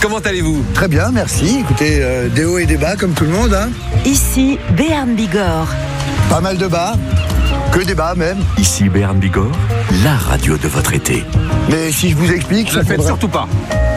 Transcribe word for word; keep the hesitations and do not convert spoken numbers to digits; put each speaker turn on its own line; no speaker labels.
comment allez-vous?
Très bien, merci. Écoutez, euh, des hauts et des bas comme tout le monde. Hein.
Ici, Béarn Bigorre.
Pas mal de bas, que des bas même.
Ici Béarn Bigorre, la radio de votre été.
Mais si je vous explique...
Je la faites
faudra...
surtout pas.